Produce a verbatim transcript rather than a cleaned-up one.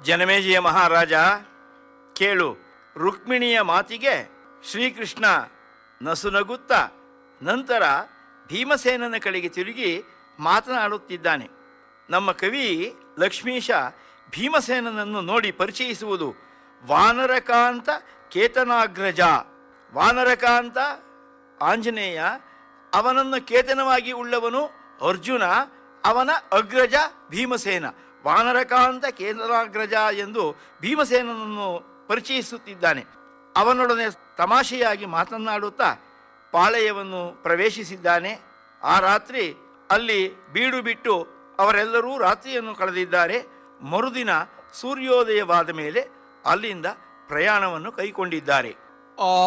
ಜನಮೇಜಯ ಮಹಾರಾಜ, ಕೇಳು. ರುಕ್ಮಿಣಿಯ ಮಾತಿಗೆ ಶ್ರೀಕೃಷ್ಣ ನಸುನಗುತ್ತ ನಂತರ ಭೀಮಸೇನನ ಕಡೆಗೆ ತಿರುಗಿ ಮಾತನಾಡುತ್ತಿದ್ದಾನೆ. ನಮ್ಮ ಕವಿ ಲಕ್ಷ್ಮೀಶ ಭೀಮಸೇನನನ್ನು ನೋಡಿ ಪರಿಚಯಿಸುವುದು ವಾನರಕಾಂತ ಕೇತನಾಗ್ರಜ. ವಾನರಕಾಂತ ಆಂಜನೇಯ, ಅವನನ್ನು ಕೇತನವಾಗಿ ಉಳ್ಳವನು ಅರ್ಜುನ, ಅವನ ಅಗ್ರಜ ಭೀಮಸೇನ. ವಾನರಕಾಂತ ಕೇತನಾಗ್ರಜ ಎಂದು ಭೀಮಸೇನನನ್ನು ಪರಿಚಯಿಸುತ್ತಿದ್ದಾನೆ. ಅವನೊಡನೆ ತಮಾಷೆಯಾಗಿ ಮಾತನಾಡುತ್ತಾ ಪಾಳೆಯವನ್ನು ಪ್ರವೇಶಿಸಿದ್ದಾನೆ. ಆ ರಾತ್ರಿ ಅಲ್ಲಿ ಬೀಡು ಬಿಟ್ಟು ಅವರೆಲ್ಲರೂ ರಾತ್ರಿಯನ್ನು ಕಳೆದಿದ್ದಾರೆ. ಮರುದಿನ ಸೂರ್ಯೋದಯವಾದ ಮೇಲೆ ಅಲ್ಲಿಂದ ಪ್ರಯಾಣವನ್ನು ಕೈಗೊಂಡಿದ್ದಾರೆ. ಆ